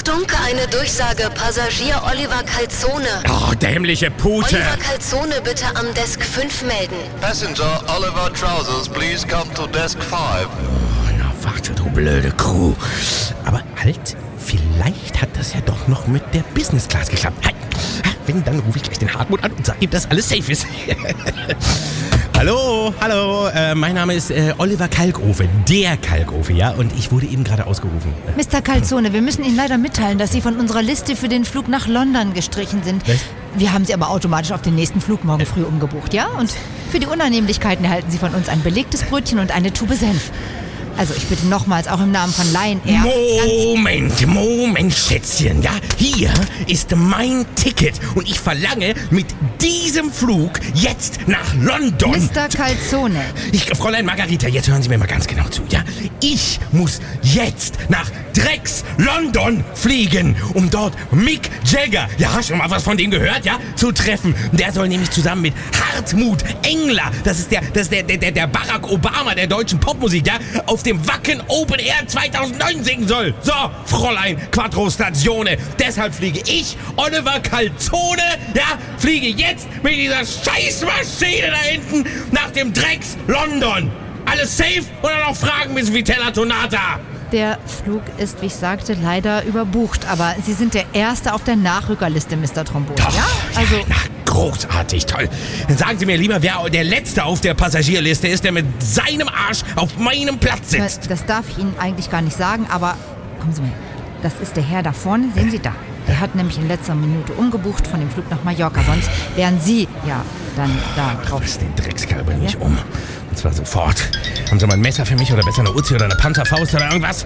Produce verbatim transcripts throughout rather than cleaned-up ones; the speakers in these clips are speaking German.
Achtung, eine Durchsage. Passagier Oliver Calzone. Oh, dämliche Pute. Oliver Calzone bitte am Desk fünf melden. Passenger Oliver Trousers, please come to Desk five. Oh, na warte, du blöde Kuh. Aber halt, vielleicht hat das ja doch noch mit der Business Class geklappt. Halt. Wenn, dann rufe ich gleich den Hartmut an und sage ihm, dass alles safe ist. Hallo, hallo, äh, mein Name ist äh, Oliver Kalkofe, der Kalkofe, ja, und ich wurde eben gerade ausgerufen. Mister Calzone, wir müssen Ihnen leider mitteilen, dass Sie von unserer Liste für den Flug nach London gestrichen sind. Was? Wir haben Sie aber automatisch auf den nächsten Flug morgen früh umgebucht, ja? Und für die Unannehmlichkeiten erhalten Sie von uns ein belegtes Brötchen und eine Tube Senf. Also ich bitte nochmals, auch im Namen von Lion Air... Moment, Moment, Schätzchen, ja, hier ist mein Ticket und ich verlange mit diesem Flug jetzt nach London. Mister Calzone. Ich, Fräulein Margarita, jetzt hören Sie mir mal ganz genau zu, ja? Ich muss jetzt nach Drecks London fliegen, um dort Mick Jagger, ja, schon mal was von dem gehört, ja, zu treffen. Der soll nämlich zusammen mit Hartmut Engler, das ist der, das ist der, der, der Barack Obama der deutschen Popmusik, ja, auf dem Wacken Open Air zweitausendneun singen soll. So, Fräulein Quattro Statione. Deshalb fliege ich, Oliver Calzone, ja, fliege jetzt mit dieser Scheißmaschine da hinten nach dem Drecks London. Alles safe oder noch Fragen, Miss Vitella Tonata? Der Flug ist, wie ich sagte, leider überbucht. Aber Sie sind der Erste auf der Nachrückerliste, Mister Trombone, Doch, ja? Also, ja, na, großartig, toll. Dann sagen Sie mir lieber, wer der Letzte auf der Passagierliste ist, der mit seinem Arsch auf meinem Platz sitzt. das darf ich Ihnen eigentlich gar nicht sagen, aber kommen Sie mal. Das ist der Herr da vorne, sehen Sie da. Der hat nämlich in letzter Minute umgebucht von dem Flug nach Mallorca. Sonst wären Sie ja dann da drauf. Was den Dreckskerl bringe ich um. Und zwar sofort. Haben Sie mal ein Messer für mich oder besser eine Uzi oder eine Panzerfaust oder irgendwas?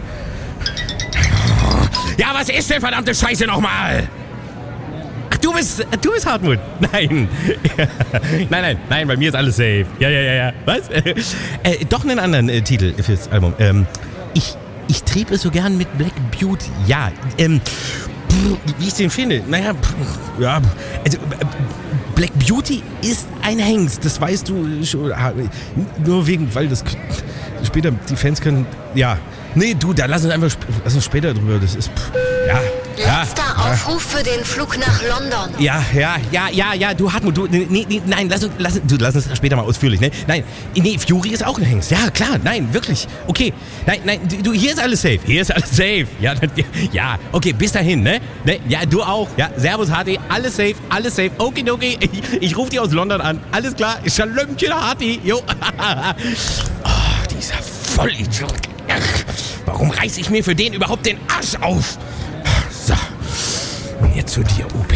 Ja, was ist denn verdammte Scheiße nochmal? Ach, du bist, du bist Hartmut. Nein. nein, nein, nein, bei mir ist alles safe. Ja, ja, ja, ja. Was? Äh, doch einen anderen äh, Titel fürs Album. Ähm, ich, ich trieb es so gern mit Black Beauty. Ja, ähm, wie ich den finde. Naja, ja, also Black Beauty ist ein Hengst, das weißt du schon. Nur wegen, weil das später die Fans können, ja. Nee, du, da lass uns einfach lass uns später drüber, das ist, ja. Letzter ja, Aufruf ja. für den Flug nach London. Ja, ja, ja, ja, ja, du Hartmut, du, nee, nee, nein, lass uns, lass, du, lass uns später mal ausführlich, ne? Nein, nee, Fury ist auch ein Hengst, ja, klar, nein, wirklich, okay, nein, nein, du, hier ist alles safe, hier ist alles safe, ja, ja, okay, bis dahin, ne? ne? Ja, du auch, ja, Servus Harti, alles safe, alles safe, okay, okay, ich, ich rufe dich aus London an, alles klar, Schalömchen Harti, jo. Oh, dieser Vollidiot, warum reiß ich mir für den überhaupt den Arsch auf? So, und jetzt zu dir, U B.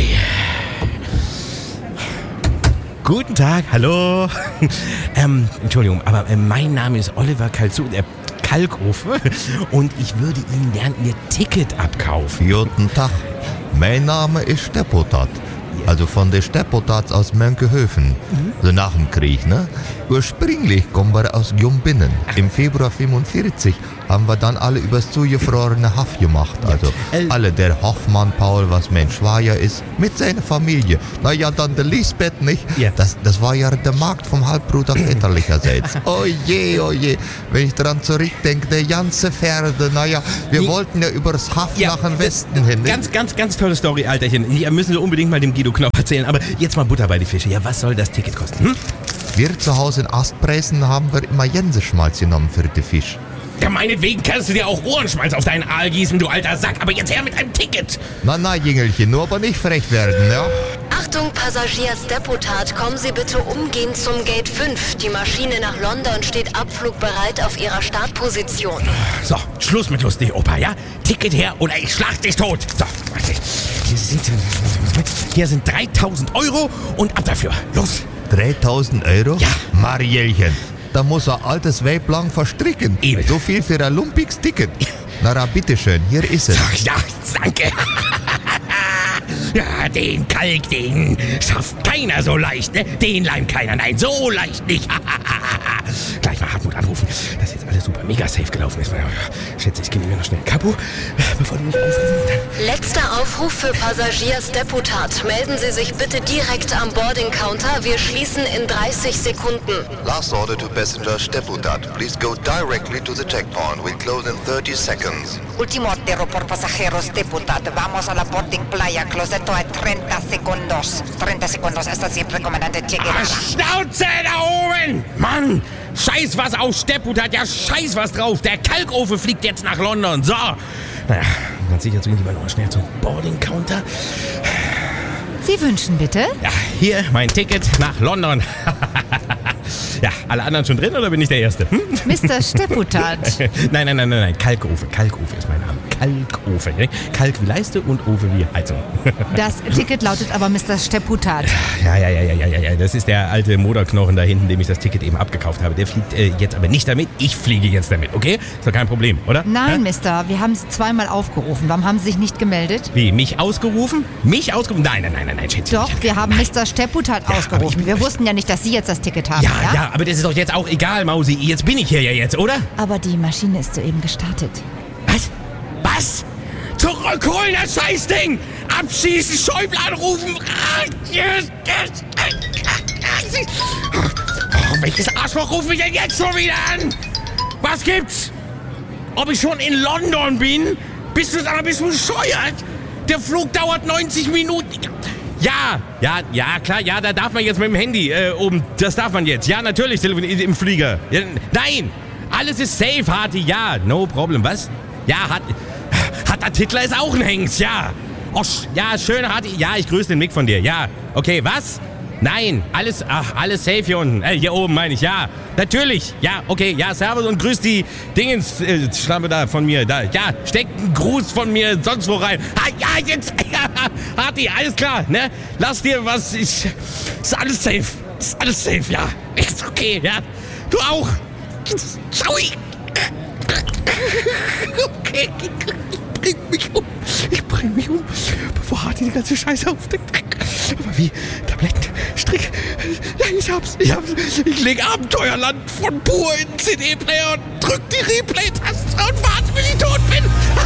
Guten Tag, hallo. ähm, Entschuldigung, aber äh, mein Name ist Oliver Calzone, äh, Kalkofe, und ich würde Ihnen gern Ihr Ticket abkaufen. Guten Tag, mein Name ist Steppotat. Also von der Steppotats aus Mönkehöfen. Mhm. Also nach dem Krieg, ne? Ursprünglich kommen wir aus Jumbinnen. Im Februar fünfundvierzig haben wir dann alle übers zugefrorene Haff gemacht. Also ja. äh, alle, der Hoffmann Paul, was mein Schwager ist, mit seiner Familie. Naja, dann der Lisbeth, nicht? Ja. Das, das war ja der Markt vom Halbbruder väterlicherseits. Oh je, oh je. Wenn ich dran zurückdenke, der ganze Pferde, naja, wir nee. wollten ja übers Haff ja. nach dem Westen hin. Nicht? Ganz, ganz, ganz tolle Story, Alterchen. Hier müssen wir unbedingt mal dem Guido Knopf erzählen. Aber jetzt mal Butter bei die Fische. Ja, was soll das Ticket kosten? Hm? Wir zu Hause in Astpreisen haben wir immer Jenseschmalz genommen für den Fisch. Ja, meinetwegen kannst du dir auch Ohrenschmalz auf deinen Aal gießen, du alter Sack. Aber jetzt her mit einem Ticket. Na, na, Jüngelchen, nur aber nicht frech werden, ja? Achtung, Passagier Steppotat, kommen Sie bitte umgehend zum Gate fünf. Die Maschine nach London steht abflugbereit auf Ihrer Startposition. So, Schluss mit lustig, Opa, ja? Ticket her oder ich schlag dich tot. So, warte. Hier sind, hier sind dreitausend Euro und ab dafür. Los. dreitausend Euro? Ja. Marielchen, da muss ein altes Weib lang verstricken. Eben. So viel für ein lumpiges Ticket. Na, na, bitteschön, hier ist es. Ach, ja, danke. Ja, den Kalk, den schafft keiner so leicht, ne? Den leimt keiner, nein, so leicht nicht. Gleich mal Hartmut anrufen. Das ist jetzt alles super. mega safe gelaufen ist. Schätze, ich gebe mir noch schnell ein Kapo, bevor du mich aufrufst. Letzter Aufruf für Passagier Steputat. Melden Sie sich bitte direkt am Boarding-Counter. Wir schließen in dreißig Sekunden. Last order to passenger Steputat. Please go directly to the checkpoint. We'll close in thirty seconds. Último ordero por pasajeros Deputat. Vamos a la boarding playa. Closeto a treinta segundos. treinta segundos. Hasta siempre, Comandante Che Guevara. Schnauze da oben! Mann! Scheiß was auf Steputat, ja scheiß was drauf. Der Kalkofen fliegt jetzt nach London. So. Naja, ganz sicher zu gehen, lieber noch schnell zum Boarding-Counter. Sie wünschen bitte? Ja, hier mein Ticket nach London. Ja, alle anderen schon drin oder bin ich der Erste? Hm? Mister Steputat. Nein, nein, nein, nein, nein. Kalkofen. Kalkofen ist mein Name. Kalkofen. Ne? Kalk wie Leiste und Ofen wie Heizung. Das Ticket lautet aber Mister Steputat. Ja, ja, ja, ja, ja, ja. Das ist der alte Moderknochen da hinten, dem ich das Ticket eben abgekauft habe. Der fliegt äh, jetzt aber nicht damit. Ich fliege jetzt damit, okay? Ist doch kein Problem, oder? Nein, ja? Mister, wir haben Sie zweimal aufgerufen. Warum haben Sie sich nicht gemeldet? Wie, mich ausgerufen? Mich ausgerufen? Nein, nein, nein, nein, nein, Schätzchen. Doch, wir haben Mister Steputat Ja, ausgerufen. aber ich- Wir wussten ja nicht, dass Sie jetzt das Ticket haben, Ja, ja? ja, aber das ist doch jetzt auch egal, Mausi. Jetzt bin ich hier ja jetzt, oder? Aber die Maschine ist soeben gestartet. Was? Was? Zurückholen, das Scheißding! Abschießen, Schäuble anrufen! Ah, yes, yes, yes. Oh, welches Arschloch ruft mich denn jetzt schon wieder an? Was gibt's? Ob ich schon in London bin? Bist du, sag mal, bist du bescheuert? Der Flug dauert neunzig Minuten. Ja, ja, ja, klar, ja, da darf man jetzt mit dem Handy äh, oben, das darf man jetzt. Ja, natürlich, telefonieren im Flieger. Ja, nein, alles ist safe, Harti, ja, no problem. Was? Ja, hat, hat der Titler ist auch ein Hengst, ja. Oh, sch- ja, schön, Harti, ja, ich grüße den Mick von dir, ja. Okay, was? Nein, alles, ach, alles safe hier unten. Äh, hier oben meine ich, ja. Natürlich, ja, okay, ja, servus und grüß die Dingens, äh, Schlampe da von mir, da. Ja, steckt einen Gruß von mir sonst wo rein. Ah, ja, jetzt, ja, Harti, alles klar, ne? Lass dir was, ich, ist alles safe, ist alles safe, ja. Ist okay, ja. Du auch. Ciao. Okay, ich bring mich um. Ich bring mich um, bevor Harti die ganze Scheiße aufdeckt. Aber wie? Tabletten, Strick. Ja, ich hab's. Ich hab's. Ich leg Abenteuerland von pur in den C D-Player und drück die Replay-Taste und warte, bis ich tot bin.